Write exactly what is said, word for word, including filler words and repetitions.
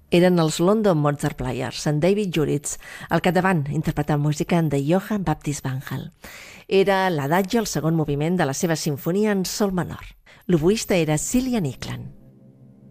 Eren els London Mozart Players, en David Juritz, al capdavant, interpretant música de Johann Baptist van Hal. Era l'adagio, el segon moviment de la seva sinfonia en sol menor. L'oboista era Cillian Eklund.